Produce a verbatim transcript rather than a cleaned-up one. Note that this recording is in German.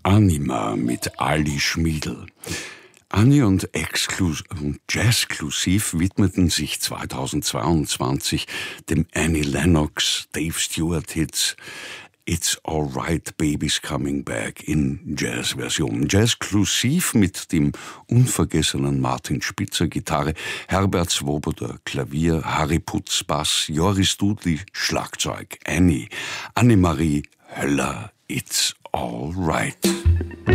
Anima mit Ali Schmiedl. Annie und Exclus- und Jazzklusiv widmeten sich zweitausendzweiundzwanzig dem Annie Lennox, Dave Stewart Hits It's Alright, Baby's Coming Back in Jazzversion. Jazzklusiv mit dem unvergessenen Martin Spitzer Gitarre, Herbert Swoboda Klavier, Harry Putz Bass, Joris Dudli Schlagzeug, Annie, Annemarie Höller It's Alright.